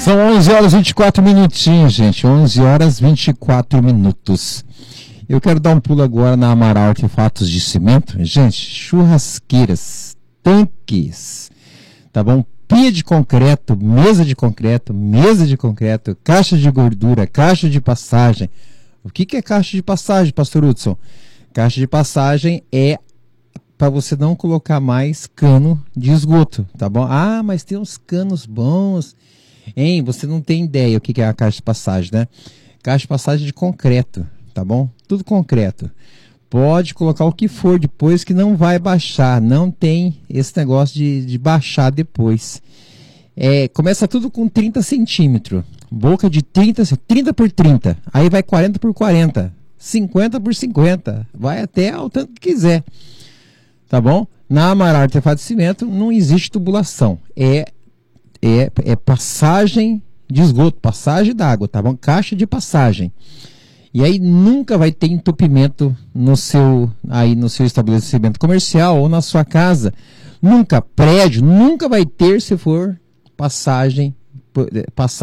São 11 horas e 24 minutinhos, gente. 11 horas e 24 minutos. Eu quero dar um pulo agora na Amaral Artefatos de Cimento. Gente, churrasqueiras, tanques, tá bom? Pia de concreto, mesa de concreto, caixa de gordura, caixa de passagem. O que é caixa de passagem, pastor Hudson? Caixa de passagem é para você não colocar mais cano de esgoto, tá bom? Ah, mas tem uns canos bons. Hein, você não tem ideia o que é a caixa de passagem, né? Caixa de passagem de concreto, tá bom? Tudo concreto. Pode colocar o que for depois que não vai baixar. Não tem esse negócio de baixar depois. Começa tudo com 30 centímetros. Boca de 30 por 30. Aí vai 40 por 40. 50 por 50. Vai até o tanto que quiser. Tá bom? Na Amaral Artefato de Cimento não existe tubulação. É passagem de esgoto, passagem d'água, tá bom? Caixa de passagem. E aí nunca vai ter entupimento no seu estabelecimento comercial ou na sua casa. Nunca, prédio, nunca vai ter se for passagem